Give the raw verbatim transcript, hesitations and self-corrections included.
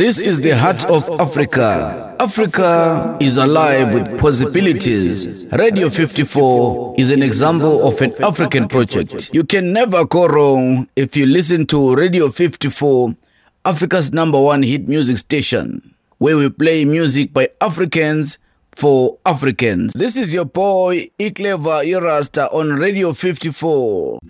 This is the heart of Africa. Africa is alive with possibilities. Radio fifty-four is an example of an African project. You can never go wrong if you listen to Radio fifty-four, Africa's number one hit music station, where we play music by Africans for Africans. This is your boy Iclever Irasta on Radio fifty-four.